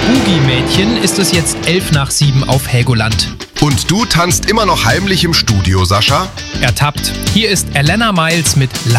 Boogie-Mädchen ist es jetzt 7:11 auf Helgoland. Und du tanzt immer noch heimlich im Studio, Sascha? Ertappt. Hier ist Elena Miles mit